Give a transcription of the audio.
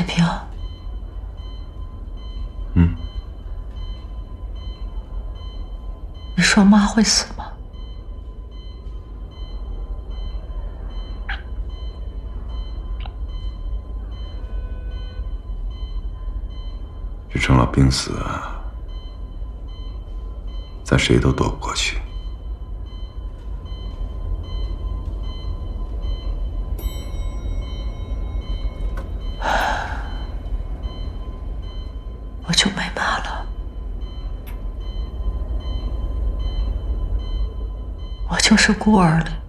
太平，你说妈会死吗？ 这成老病死啊，咱谁都躲不过去。 我就没妈了，我就是孤儿了。